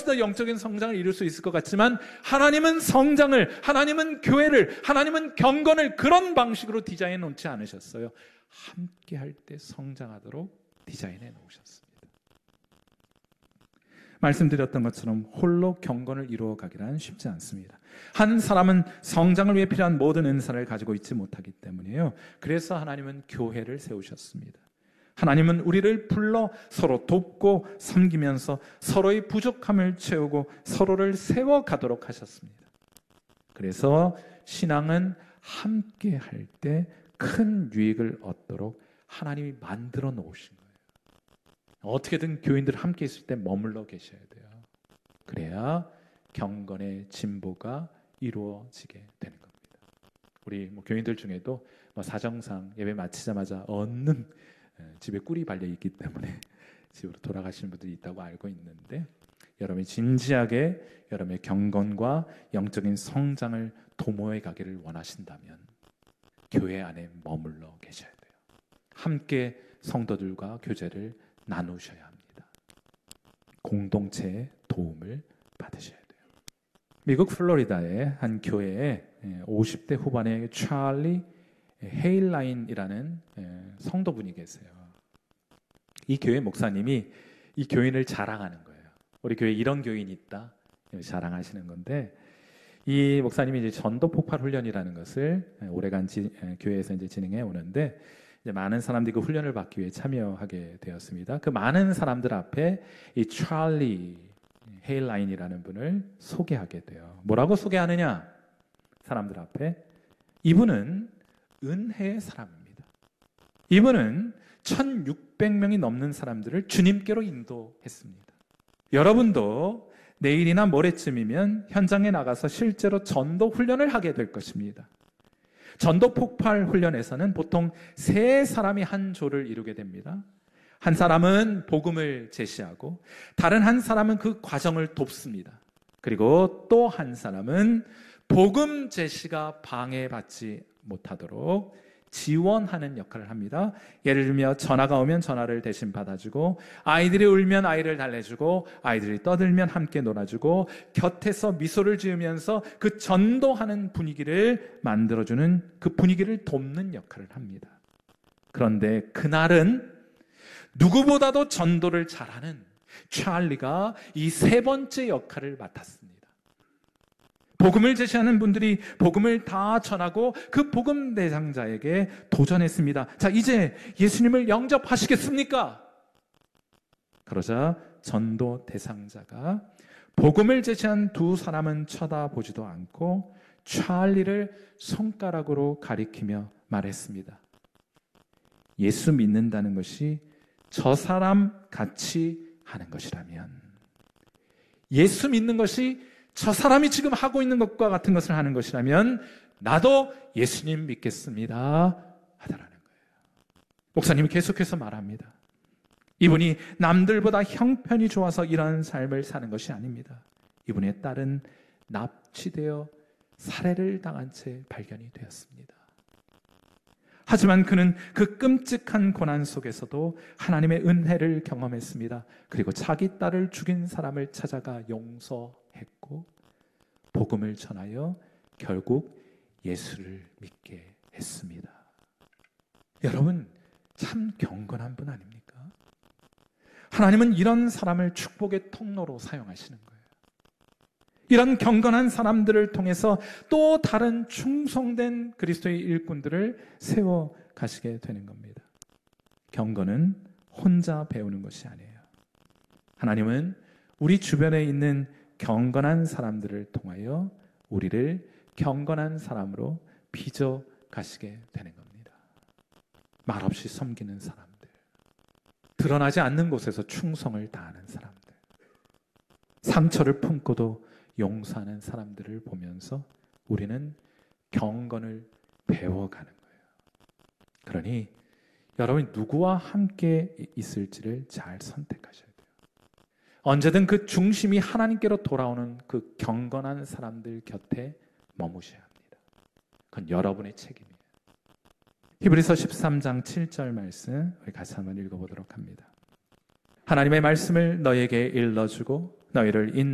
훨씬 더 영적인 성장을 이룰 수 있을 것 같지만 하나님은 성장을, 하나님은 교회를, 하나님은 경건을 그런 방식으로 디자인해 놓지 않으셨어요. 함께 할 때 성장하도록 디자인해 놓으셨습니다. 말씀드렸던 것처럼 홀로 경건을 이루어가기란 쉽지 않습니다. 한 사람은 성장을 위해 필요한 모든 은사를 가지고 있지 못하기 때문이에요. 그래서 하나님은 교회를 세우셨습니다. 하나님은 우리를 불러 서로 돕고 섬기면서 서로의 부족함을 채우고 서로를 세워가도록 하셨습니다. 그래서 신앙은 함께 할 때 큰 유익을 얻도록 하나님이 만들어 놓으신 거예요. 어떻게든 교인들 함께 있을 때 머물러 계셔야 돼요. 그래야 경건의 진보가 이루어지게 되는 겁니다. 우리 교인들 중에도 사정상 예배 마치자마자 얼른 집에 꿀이 발려 있기 때문에 집으로 돌아가시는 분들이 있다고 알고 있는데, 여러분이 진지하게 여러분의 경건과 영적인 성장을 도모해 가기를 원하신다면 교회 안에 머물러 계셔야 돼요. 함께 성도들과 교제를 나누셔야 합니다. 공동체의 도움을 받으셔야 돼요. 미국 플로리다의 한 교회에 50대 후반의 찰리 헤일라인이라는 성도분이 계세요. 이 교회 목사님이 이 교인을 자랑하는 거예요. 우리 교회에 이런 교인이 있다 자랑하시는 건데, 이 목사님이 이제 전도 폭발 훈련이라는 것을 오래간 교회에서 이제 진행해 오는데, 이제 많은 사람들이 그 훈련을 받기 위해 참여하게 되었습니다. 그 많은 사람들 앞에 이 찰리 헤일라인이라는 분을 소개하게 돼요. 뭐라고 소개하느냐? 사람들 앞에 이분은 은혜의 사람입니다. 이분은 1600명이 넘는 사람들을 주님께로 인도했습니다. 여러분도 내일이나 모레쯤이면 현장에 나가서 실제로 전도 훈련을 하게 될 것입니다. 전도 폭발 훈련에서는 보통 세 사람이 한 조를 이루게 됩니다. 한 사람은 복음을 제시하고 다른 한 사람은 그 과정을 돕습니다. 그리고 또 한 사람은 복음 제시가 방해받지 못하도록 지원하는 역할을 합니다. 예를 들면 전화가 오면 전화를 대신 받아주고, 아이들이 울면 아이를 달래주고, 아이들이 떠들면 함께 놀아주고, 곁에서 미소를 지으면서 그 전도하는 분위기를 만들어주는, 그 분위기를 돕는 역할을 합니다. 그런데 그날은 누구보다도 전도를 잘하는 찰리가 이 세 번째 역할을 맡았습니다. 복음을 제시하는 분들이 복음을 다 전하고 그 복음 대상자에게 도전했습니다. 자, 이제 예수님을 영접하시겠습니까? 그러자 전도 대상자가 복음을 제시한 두 사람은 쳐다보지도 않고 찰리를 손가락으로 가리키며 말했습니다. 예수 믿는다는 것이 저 사람 같이 하는 것이라면, 예수 믿는 것이 저 사람이 지금 하고 있는 것과 같은 것을 하는 것이라면 나도 예수님 믿겠습니다 하더라는 거예요. 목사님이 계속해서 말합니다. 이분이 남들보다 형편이 좋아서 이런 삶을 사는 것이 아닙니다. 이분의 딸은 납치되어 살해를 당한 채 발견이 되었습니다. 하지만 그는 그 끔찍한 고난 속에서도 하나님의 은혜를 경험했습니다. 그리고 자기 딸을 죽인 사람을 찾아가 용서했고 복음을 전하여 결국 예수를 믿게 했습니다. 여러분, 참 경건한 분 아닙니까? 하나님은 이런 사람을 축복의 통로로 사용하시는 거예요. 이런 경건한 사람들을 통해서 또 다른 충성된 그리스도의 일꾼들을 세워 가시게 되는 겁니다. 경건은 혼자 배우는 것이 아니에요. 하나님은 우리 주변에 있는 경건한 사람들을 통하여 우리를 경건한 사람으로 빚어 가시게 되는 겁니다. 말없이 섬기는 사람들, 드러나지 않는 곳에서 충성을 다하는 사람들, 상처를 품고도 용서하는 사람들을 보면서 우리는 경건을 배워가는 거예요. 그러니 여러분이 누구와 함께 있을지를 잘 선택하셔야 돼요. 언제든 그 중심이 하나님께로 돌아오는 그 경건한 사람들 곁에 머무셔야 합니다. 그건 여러분의 책임이에요. 히브리서 13장 7절 말씀 우리 같이 한번 읽어보도록 합니다. 하나님의 말씀을 너희에게 일러주고 너희를